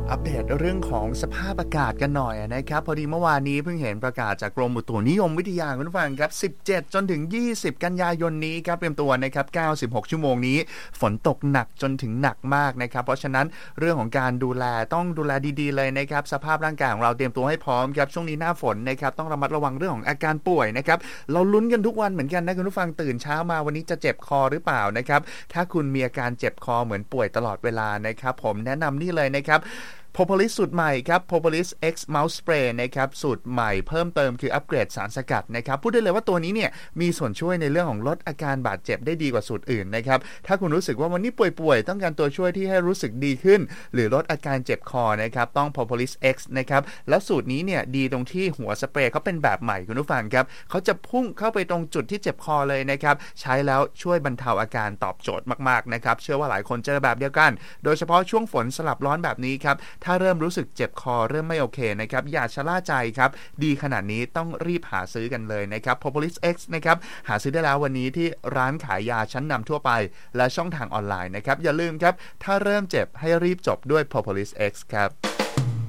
อัปเดตเรื่องของสภาพอากาศกันหน่อยนะครับพอดีเมื่อวานนี้เพิ่งเห็นประกาศจากกรมอุตุนิยมวิทยาคุณผู้ฟังครับ17จนถึง20กันยายนนี้ครับเตรียมตัวนะครับ96ชั่วโมงนี้ฝนตกหนักจนถึงหนักมากนะครับเพราะฉะนั้นเรื่องของการดูแลต้องดูแลดีๆเลยนะครับสภาพร่างกายของเราเตรียมตัวให้พร้อมครับช่วงนี้หน้าฝนนะครับต้องระมัดระวังเรื่องของอาการป่วยนะครับเราลุ้นกันทุกวันเหมือนกันนะคุณผู้ฟังตื่นเช้ามาวันนี้จะเจ็บคอหรือเปล่านะครับถ้าคุณมีอาการเจ็บคอเหมือนป่วยตลอดเวลานะครับผมแนะนำนี่เลยนะครับPropolis สูตรใหม่ครับ Propolis X Mouth Spray นะครับสูตรใหม่เพิ่มเติมคืออัปเกรดสารสกัดนะครับพูดได้เลยว่าตัวนี้เนี่ยมีส่วนช่วยในเรื่องของลดอาการบาดเจ็บได้ดีกว่าสูตรอื่นนะครับถ้าคุณรู้สึกว่าวันนี้ป่วยๆต้องการตัวช่วยที่ให้รู้สึกดีขึ้นหรือลดอาการเจ็บคอนะครับต้อง Propolis X นะครับแล้วสูตรนี้เนี่ยดีตรงที่หัวสเปรย์เขาเป็นแบบใหม่คุณผู้ฟังครับเขาจะพุ่งเข้าไปตรงจุดที่เจ็บคอเลยนะครับใช้แล้วช่วยบรรเทาอาการตอบโจทย์มากๆนะครับเชื่อว่าหลายคนเจอแบบเดียวกันโดยเฉพาะช่วงฝนสลับร้อนแบบนี้ครับถ้าเริ่มรู้สึกเจ็บคอเริ่มไม่โอเคนะครับอย่าชะล่าใจครับดีขนาดนี้ต้องรีบหาซื้อกันเลยนะครับ Propolis X นะครับหาซื้อได้แล้ววันนี้ที่ร้านขายยาชั้นนำทั่วไปและช่องทางออนไลน์นะครับอย่าลืมครับถ้าเริ่มเจ็บให้รีบจบด้วย Propolis X ครับ